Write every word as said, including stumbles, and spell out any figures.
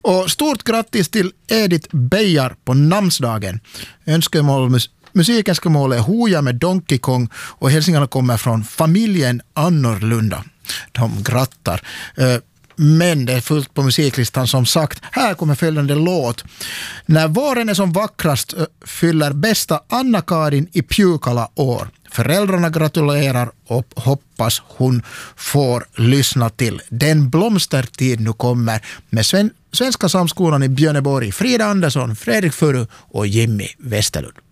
Och stort grattis till Edith Beijar på namnsdagen. Önskemål, musikenskemål är Hoja med Donkey Kong och hälsningarna kommer från familjen Annorlunda. De grattar. Men det är fullt på musiklistan som sagt. Här kommer följande låt. När våren är som vackrast fyller bästa Anna-Karin i Pjukala år. Föräldrarna gratulerar och hoppas hon får lyssna till Den blomstertid nu kommer med Sven- Svenska Samskolan i Björneborg, Frida Andersson, Fredrik Furu och Jimmy Westerlund.